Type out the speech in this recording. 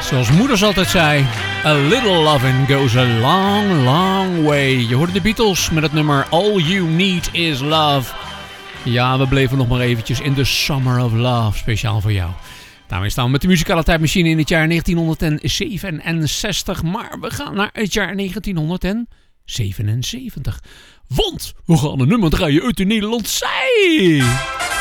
Zoals moeders altijd zei, a little loving goes a long, long way. Je hoorde de Beatles met het nummer All You Need Is Love. Ja, we bleven nog maar eventjes in the Summer of Love, speciaal voor jou. Daarmee staan we met de muzikale tijdmachine in het jaar 1967, maar we gaan naar het jaar 1977. Want we gaan een nummer draaien uit de Nederlandse.